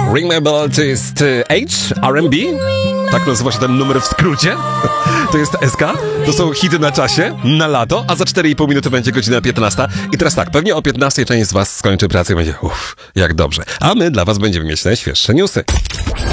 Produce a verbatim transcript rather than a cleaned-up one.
Ring My Bell to jest H, R and B. Tak nazywa się ten numer w skrócie. To jest S K. To są hity na czasie, na lato, a za cztery i pół minuty będzie godzina piętnasta. I teraz tak, pewnie o piętnastej część z was skończy pracę i będzie uff, jak dobrze. A my dla was będziemy mieć najświeższe newsy.